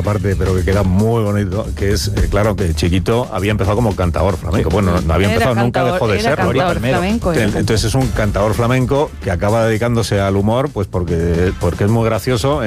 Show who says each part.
Speaker 1: parte, pero que queda muy bonito, que es, claro, que Chiquito había empezado como cantador flamenco. Bueno, no había empezado, nunca dejó de serlo. Entonces es un cantador flamenco que acaba dedicándose al humor, pues porque es muy gracioso.